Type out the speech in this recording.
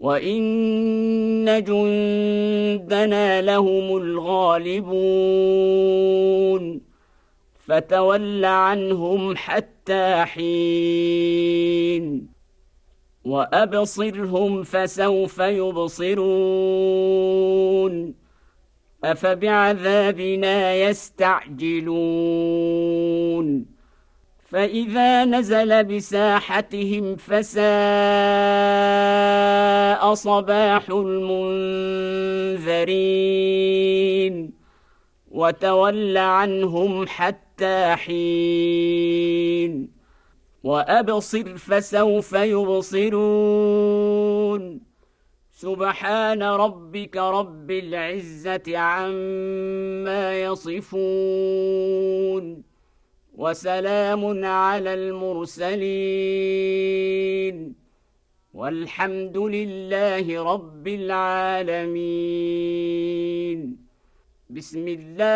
وإن جندنا لهم الغالبون فتول عنهم حتى حين وأبصرهم فسوف يبصرون أفبعذابنا يستعجلون فإذا نزل بساحتهم فساء صباح المنذرين وتول عنهم حتى حين وأبصر فسوف يبصرون سبحان ربك رب العزة عما يصفون وسلام على المرسلين والحمد لله رب العالمين بسم الله